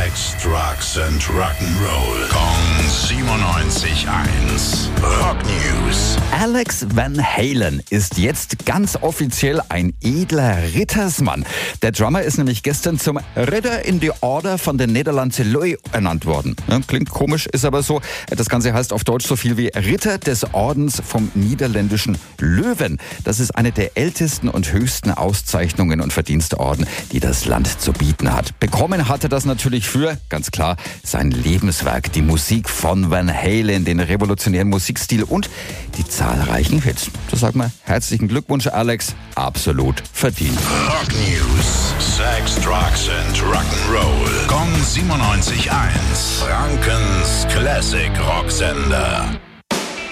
Sex, Drugs and Rock'n'Roll. Kong 97.1. Rock News. Alex Van Halen ist jetzt ganz offiziell ein edler Rittersmann. Der Drummer ist nämlich gestern zum Ritter in die Order von den Nederlandse Leeuw ernannt worden. Ja, klingt komisch, ist aber so. Das Ganze heißt auf Deutsch so viel wie Ritter des Ordens vom niederländischen Löwen. Das ist eine der ältesten und höchsten Auszeichnungen und Verdienstorden, die das Land zu bieten hat. Bekommen hatte das natürlich für, ganz klar, sein Lebenswerk, die Musik von Van Halen, den revolutionären Musikstil und die zahlreichen Hits. Da sagen wir herzlichen Glückwunsch, Alex. Absolut verdient. Rock News. Sex, Drugs and Rock'n'Roll. Kong 97.1. Frankens Classic Rocksender.